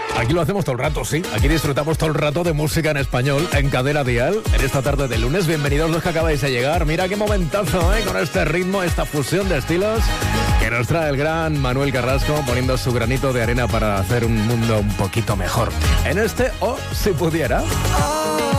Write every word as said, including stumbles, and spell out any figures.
Aquí lo hacemos todo el rato, sí. Aquí disfrutamos todo el rato de música en español en Cadena Dial. En esta tarde de lunes, bienvenidos los que acabáis de llegar. Mira qué momentazo, ¿eh? Con este ritmo, esta fusión de estilos que nos trae el gran Manuel Carrasco, poniendo su granito de arena para hacer un mundo un poquito mejor. En este, o oh, si pudiera...